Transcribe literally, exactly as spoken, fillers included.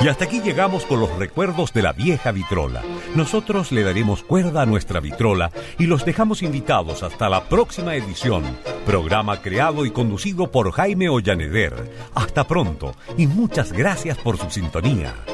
Y hasta aquí llegamos con los recuerdos de la vieja vitrola. Nosotros le daremos cuerda a nuestra vitrola y los dejamos invitados hasta la próxima edición. Programa creado y conducido por Jaime Ollaneder. Hasta pronto y muchas gracias por su sintonía.